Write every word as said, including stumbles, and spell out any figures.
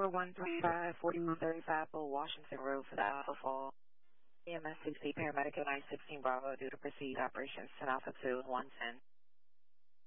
four one three five, four one three five for Washington Road for the Alpha Fall. E M S sixty paramedic at nine sixteen Bravo due to proceed operations ten Alpha two one ten.